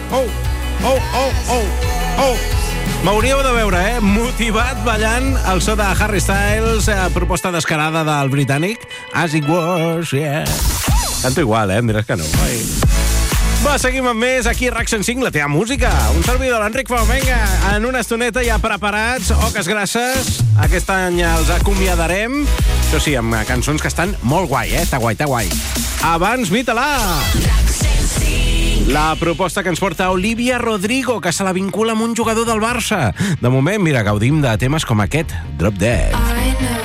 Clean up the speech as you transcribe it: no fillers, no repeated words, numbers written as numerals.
M'hauríeu de veure, motivat ballant el so de Harry Styles, proposta descarada del britànic As It Was, yeah. Canto igual, em diràs que no. Va, seguim amb més aquí a RAC 105, la teva música. Un servidor, l'Enric Fau, vinga, en una estoneta ja preparats, oques grasses. Aquest any els acomiadarem, això sí, amb cançons que estan molt guai, Està guai. Abans, Vita-la! La proposta que ens porta Olivia Rodrigo, que se la vincula amb un jugador del Barça. De moment, mira, gaudim de temes com aquest, Drop Dead.